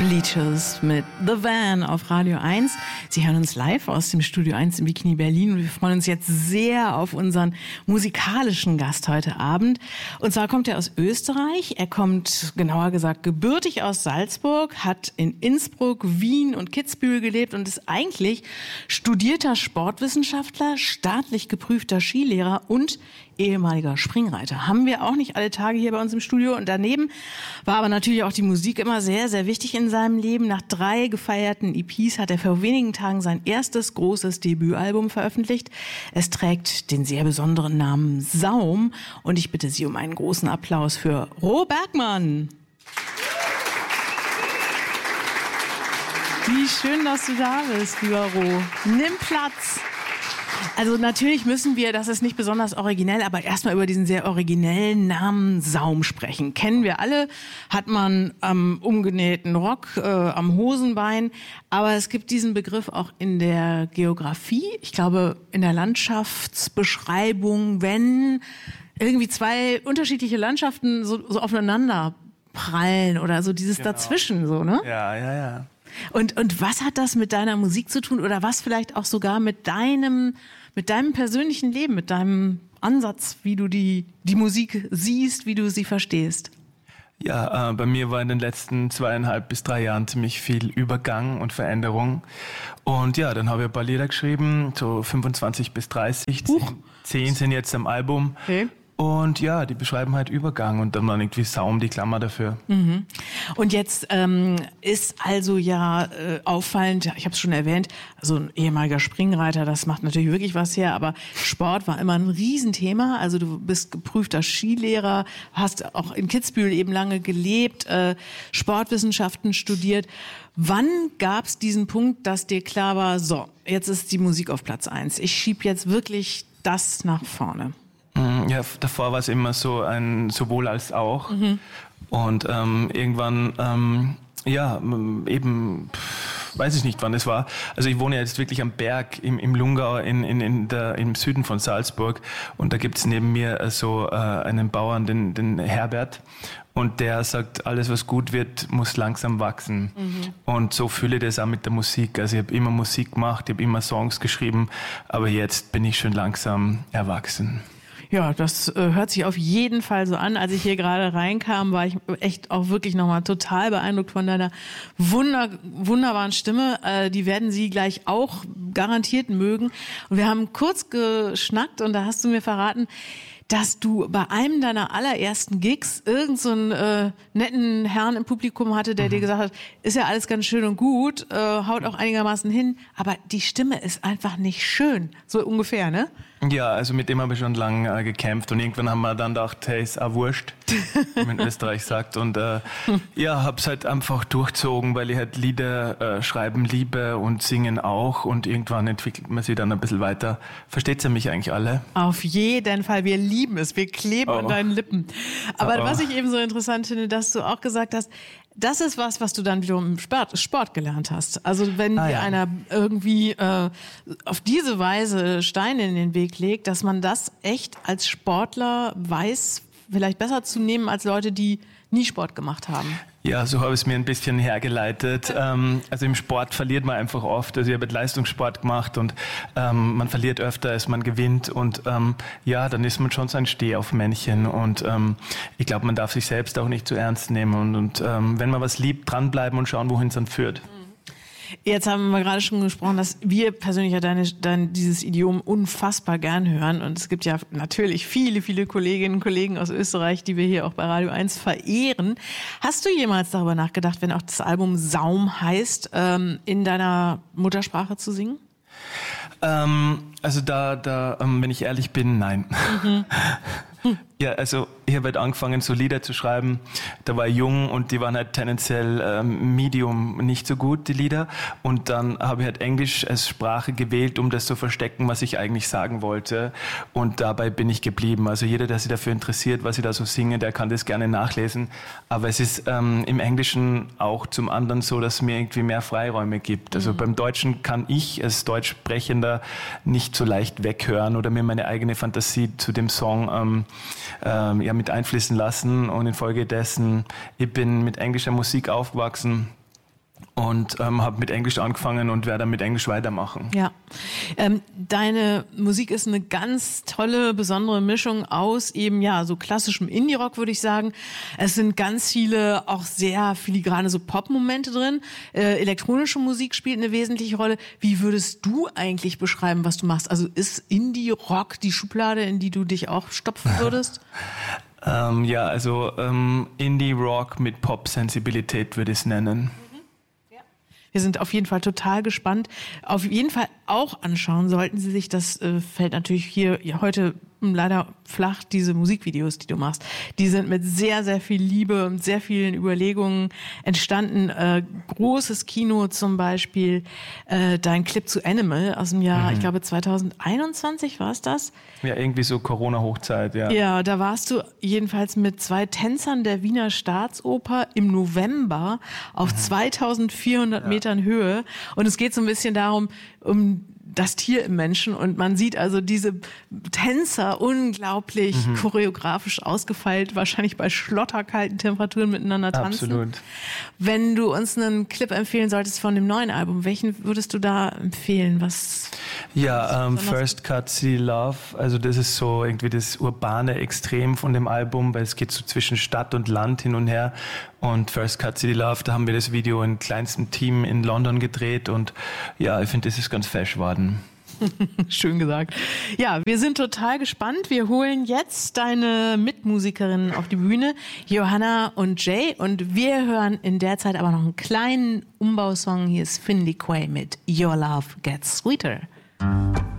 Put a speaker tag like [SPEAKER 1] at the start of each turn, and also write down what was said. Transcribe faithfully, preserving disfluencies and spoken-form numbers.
[SPEAKER 1] Bleachers mit The Van auf Radio eins. Sie hören uns live aus dem Studio eins im Bikini Berlin und wir freuen uns jetzt sehr auf unseren musikalischen Gast heute Abend. Und zwar kommt er aus Österreich. Er kommt, genauer gesagt, gebürtig aus Salzburg, hat in Innsbruck, Wien und Kitzbühel gelebt und ist eigentlich studierter Sportwissenschaftler, staatlich geprüfter Skilehrer und ehemaliger Springreiter. Haben wir auch nicht alle Tage hier bei uns im Studio. Und daneben war aber natürlich auch die Musik immer sehr, sehr wichtig in seinem Leben. Nach drei gefeierten E Ps hat er vor wenigen Tagen sein erstes großes Debütalbum veröffentlicht. Es trägt den sehr besonderen Namen Saum. Und ich bitte Sie um einen großen Applaus für Ro Bergmann. Wie schön, dass du da bist, lieber Ro. Nimm Platz. Also natürlich müssen wir, das ist nicht besonders originell, aber erstmal über diesen sehr originellen Namen Saum sprechen. Kennen wir alle, hat man am umgenähten Rock, äh, am Hosenbein. Aber es gibt diesen Begriff auch in der Geografie, ich glaube in der Landschaftsbeschreibung, wenn irgendwie zwei unterschiedliche Landschaften so, so aufeinander prallen oder so dieses genau. Dazwischen so, ne?
[SPEAKER 2] Ja, ja, ja.
[SPEAKER 1] Und, und was hat das mit deiner Musik zu tun oder was vielleicht auch sogar mit deinem, mit deinem persönlichen Leben, mit deinem Ansatz, wie du die, die Musik siehst, wie du sie verstehst?
[SPEAKER 2] Ja, äh, bei mir war in den letzten zweieinhalb bis drei Jahren ziemlich viel Übergang und Veränderung. Und ja, dann habe ich ein paar Lieder geschrieben, so fünfundzwanzig bis dreißig.
[SPEAKER 1] Huch.
[SPEAKER 2] Zehn sind jetzt am Album.
[SPEAKER 1] Okay.
[SPEAKER 2] Und ja, die beschreiben halt Übergang und dann war irgendwie Saum die Klammer dafür.
[SPEAKER 1] Mhm. Und jetzt ähm, ist also ja äh, auffallend, ich habe es schon erwähnt, also ein ehemaliger Springreiter, das macht natürlich wirklich was her, aber Sport war immer ein Riesenthema. Also du bist geprüfter Skilehrer, hast auch in Kitzbühel eben lange gelebt, äh, Sportwissenschaften studiert. Wann gab es diesen Punkt, dass dir klar war, so, jetzt ist die Musik auf Platz eins. Ich schieb jetzt wirklich das nach vorne?
[SPEAKER 2] Ja, davor war es immer so ein sowohl als auch. Mhm. Und ähm, irgendwann, ähm, ja, eben, pff, weiß ich nicht, wann es war. Also ich wohne jetzt wirklich am Berg im, im Lungau in, in, in der, im Süden von Salzburg. Und da gibt's neben mir so äh, einen Bauern, den, den Herbert. Und der sagt, alles was gut wird, muss langsam wachsen. Mhm. Und so fühle ich das auch mit der Musik. Also ich habe immer Musik gemacht, ich habe immer Songs geschrieben, aber jetzt bin ich schon langsam erwachsen.
[SPEAKER 1] Ja, das äh, hört sich auf jeden Fall so an. Als ich hier gerade reinkam, war ich echt auch wirklich nochmal total beeindruckt von deiner wunder, wunderbaren Stimme. Äh, die werden Sie gleich auch garantiert mögen. Und wir haben kurz geschnackt und da hast du mir verraten, dass du bei einem deiner allerersten Gigs irgend so einen äh, netten Herrn im Publikum hatte, der mhm. dir gesagt hat, ist ja alles ganz schön und gut, äh, haut auch einigermaßen hin, aber die Stimme ist einfach nicht schön. So ungefähr, ne?
[SPEAKER 2] Ja, also mit dem habe ich schon lange äh, gekämpft und irgendwann haben wir dann gedacht, hey, ist auch wurscht, wie man in Österreich sagt. Und äh, ja, habe es halt einfach durchzogen, weil ich halt Lieder äh, schreiben liebe und singen auch und irgendwann entwickelt man sich dann ein bisschen weiter. Versteht ihr mich eigentlich alle?
[SPEAKER 1] Auf jeden Fall, wir lieben es, wir kleben oh. an deinen Lippen. Aber oh. was ich eben so interessant finde, dass du auch gesagt hast, das ist was, was du dann wiederum im Sport, Sport gelernt hast. Also wenn
[SPEAKER 2] ah,
[SPEAKER 1] dir
[SPEAKER 2] ja.
[SPEAKER 1] einer irgendwie äh, auf diese Weise Steine in den Weg legt, dass man das echt als Sportler weiß, vielleicht besser zu nehmen als Leute, die nie Sport gemacht haben.
[SPEAKER 2] Ja, so habe ich es mir ein bisschen hergeleitet. Ähm, also im Sport verliert man einfach oft. Also ich habe Leistungssport gemacht und ähm, man verliert öfter, als man gewinnt. Und ähm, ja, dann ist man schon so ein Stehaufmännchen. Und ähm, ich glaube, man darf sich selbst auch nicht zu ernst nehmen. Und, und ähm, wenn man was liebt, dranbleiben und schauen, wohin es dann führt.
[SPEAKER 1] Jetzt haben wir gerade schon gesprochen, dass wir persönlich ja deine, dein, dieses Idiom unfassbar gern hören. Und es gibt ja natürlich viele, viele Kolleginnen und Kollegen aus Österreich, die wir hier auch bei Radio eins verehren. Hast du jemals darüber nachgedacht, wenn auch das Album Saum heißt, ähm, in deiner Muttersprache zu singen?
[SPEAKER 2] Ähm, also da, da ähm, wenn ich ehrlich bin, nein. Mhm. Ja, also ich habe halt angefangen, so Lieder zu schreiben. Da war ich jung und die waren halt tendenziell ähm, Medium nicht so gut, die Lieder. Und dann habe ich halt Englisch als Sprache gewählt, um das zu verstecken, was ich eigentlich sagen wollte. Und dabei bin ich geblieben. Also jeder, der sich dafür interessiert, was ich da so singe, der kann das gerne nachlesen. Aber es ist ähm, im Englischen auch zum anderen so, dass es mir irgendwie mehr Freiräume gibt. Also mhm. beim Deutschen kann ich als Deutschsprechender nicht so leicht weghören oder mir meine eigene Fantasie zu dem Song ähm, ähm, ja, mit einfließen lassen und infolgedessen, ich bin mit englischer Musik aufgewachsen und ähm, habe mit Englisch angefangen und werde dann mit Englisch weitermachen.
[SPEAKER 1] Ja, ähm, deine Musik ist eine ganz tolle, besondere Mischung aus eben ja so klassischem Indie-Rock, würde ich sagen. Es sind ganz viele auch sehr filigrane so Pop-Momente drin. Äh, elektronische Musik spielt eine wesentliche Rolle. Wie würdest du eigentlich beschreiben, was du machst? Also ist Indie-Rock die Schublade, in die du dich auch stopfen würdest?
[SPEAKER 2] ähm, ja, also ähm, Indie-Rock mit Pop-Sensibilität würde ich es nennen.
[SPEAKER 1] Wir sind auf jeden Fall total gespannt. Auf jeden Fall auch anschauen sollten Sie sich, das äh, fällt natürlich hier heute leider flach, diese Musikvideos, die du machst. Die sind mit sehr, sehr viel Liebe und sehr vielen Überlegungen entstanden. Äh, großes Kino zum Beispiel, äh, dein Clip zu Animal aus dem Jahr, mhm. ich glaube zwanzig einundzwanzig war es das?
[SPEAKER 2] Ja, irgendwie so Corona-Hochzeit, ja.
[SPEAKER 1] Ja, da warst du jedenfalls mit zwei Tänzern der Wiener Staatsoper im November auf mhm. zweitausendvierhundert ja. Metern Höhe. Und es geht so ein bisschen darum, um das Tier im Menschen, und man sieht also diese Tänzer unglaublich mhm. choreografisch ausgefeilt, wahrscheinlich bei schlotterkalten Temperaturen miteinander tanzen.
[SPEAKER 2] Absolut.
[SPEAKER 1] Wenn du uns einen Clip empfehlen solltest von dem neuen Album, welchen würdest du da empfehlen? Was?
[SPEAKER 2] Ja, um, First Cut City Love, also das ist so irgendwie das urbane Extrem von dem Album, weil es geht so zwischen Stadt und Land hin und her. Und First Cut City Love, da haben wir das Video in kleinstem Team in London gedreht und ja, ich finde, das ist ganz fesch worden.
[SPEAKER 1] Schön gesagt. Ja, wir sind total gespannt. Wir holen jetzt deine Mitmusikerinnen auf die Bühne, Johanna und Jay, und wir hören in der Zeit aber noch einen kleinen Umbausong. Hier ist Finley Quay mit Your Love Gets Sweeter.